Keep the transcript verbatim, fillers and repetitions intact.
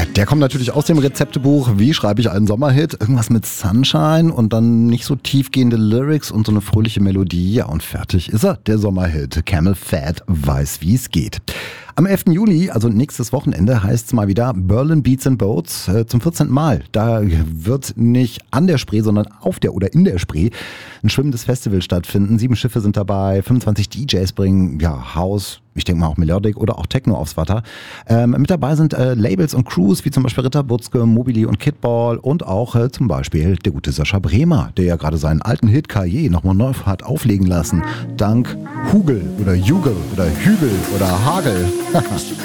Ja, der kommt natürlich aus dem Rezeptebuch. Wie schreibe ich einen Sommerhit? Irgendwas mit Sunshine und dann nicht so tiefgehende Lyrics und so eine fröhliche Melodie. Ja, und fertig ist er, der Sommerhit. Camel Fat weiß, wie es geht. Am elften Juli, also nächstes Wochenende, heißt es mal wieder Berlin Beats and Boats äh, zum vierzehnten Mal. Da wird nicht an der Spree, sondern auf der oder in der Spree ein schwimmendes Festival stattfinden. Sieben Schiffe sind dabei, fünfundzwanzig D Js bringen ja House, ich denke mal auch Melodic oder auch Techno aufs Wasser. Ähm, mit dabei sind äh, Labels und Crews wie zum Beispiel Ritter Butzke, Mobili und Kidball und auch äh, zum Beispiel der gute Sascha Bremer, der ja gerade seinen alten Hit Kaye nochmal neu hat auflegen lassen. Dank Hugel oder Jugel oder Hügel oder Hagel.